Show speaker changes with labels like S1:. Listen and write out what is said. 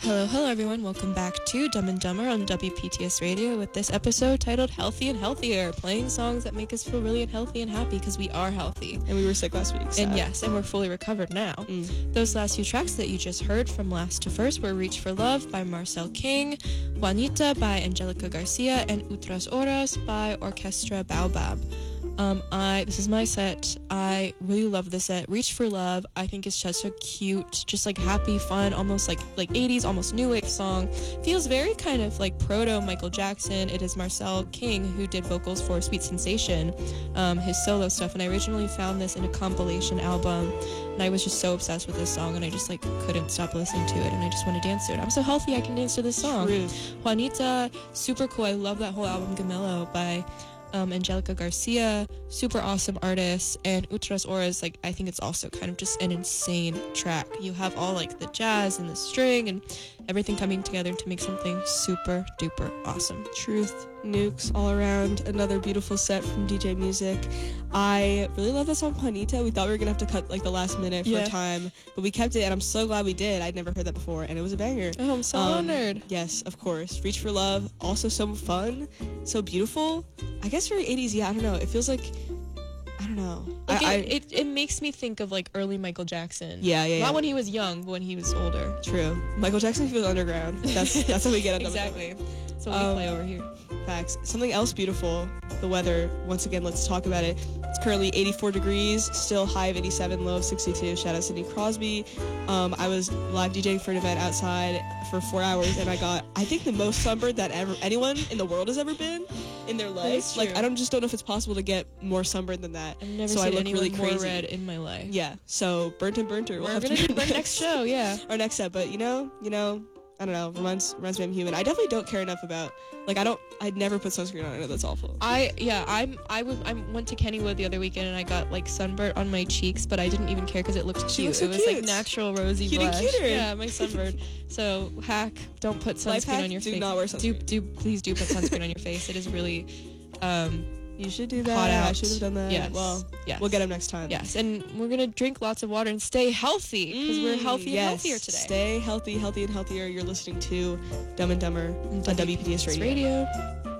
S1: Hello everyone. Welcome back to Dumb and Dumber on WPTS Radio with this episode titled Healthy and Healthier, playing songs that make us feel really healthy and happy because we are healthy.
S2: And we were sick last week.
S1: And yes, and we're fully recovered now. Those last few tracks that you just heard from last to first were Reach for Love by Marcel King, Juanita by Angelica Garcia, and Otras Horas by Orchestra Baobab. This is my set. I really love this set. Reach for Love, I think is just a cute, just like happy, fun, almost like 80s, almost new wave song. Feels very kind of like proto Michael Jackson. It is Marcel King who did vocals for Sweet Sensation, his solo stuff, and I originally found this in a compilation album, and I was just so obsessed with this song, and I just like couldn't stop listening to it, and I just want to dance to it. I'm so healthy I can dance to this song.
S2: True.
S1: Juanita, super cool. I love that whole album, Gemelo by Angelica Garcia, super awesome artist, and Otras Horas, like, I think it's also kind of just an insane track. You have all like the jazz and the string and everything coming together to make something super duper awesome.
S2: Truth, nukes all around. Another beautiful set from DJ Music. I really love that song Juanita. We thought we were gonna have to cut like the last minute for time, but we kept it, and I'm so glad we did. I'd never heard that before, and it was a banger.
S1: Oh, I'm so honored.
S2: Yes, of course. Reach for Love, also so fun, so beautiful. I guess very 80s. Yeah, I don't know. It feels like, I don't know.
S1: Like it makes me think of like early Michael Jackson.
S2: Yeah.
S1: Not when he was young, but when he was older.
S2: True. Michael Jackson feels underground. That's how we get it.
S1: Exactly. That's what we play over here.
S2: Facts. Something else beautiful, the weather. Once again, let's talk about it. It's currently 84 degrees, still high of 87, low of 62. Shout out Sidney Crosby. I was live DJing for an event outside for 4 hours, and I got, I think, the most sunburned that anyone in the world has ever been in their life. Like, I just don't know if it's possible to get more sunburned than that.
S1: I've never
S2: so
S1: seen
S2: I look
S1: anyone
S2: really
S1: more
S2: crazy.
S1: red in my life.
S2: Yeah. So burnt and burnt-er.
S1: We're gonna do our next show. Yeah.
S2: Our next set, but you know. I don't know, reminds me I'm human. I definitely don't care enough about, like, I'd never put sunscreen on. I know that's awful.
S1: I went to Kennywood the other weekend, and I got like sunburnt on my cheeks, but I didn't even care because it looked cute.
S2: So
S1: it was
S2: cute.
S1: Like natural rosy
S2: Cute
S1: blush.
S2: And cuter.
S1: Yeah, my sunburn. So don't put sunscreen on your face.
S2: Do not wear sunscreen.
S1: Please do put sunscreen on your face. It is really
S2: you should do that.
S1: Hot out.
S2: I should have done that.
S1: Yes.
S2: Well,
S1: yes.
S2: We'll get them next time.
S1: Yes, and we're gonna drink lots of water and stay healthy because we're healthy and healthier today.
S2: Stay healthy and healthier. You're listening to Dumb and Dumber on WPTS Radio.